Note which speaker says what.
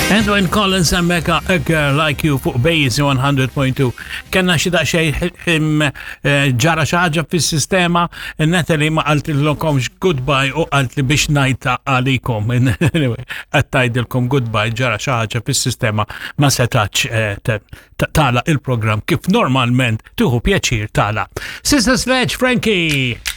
Speaker 1: Edwin Collins and Mecca, A Girl Like You fuq Base 100.2. Kenna xi daqsxejn ġara xi ħaġa fis-sistema, Natalie ma qaltilkomx goodbye u qalt li biex ngħidha għalikom. Anyway, qed tgħidilkom goodbye ġara xi ħaġa fis-sistema ma setax tagħlaq il-programm kif normalment tieħu pjaċir tagħlaq. Sister Sledge, Frankie!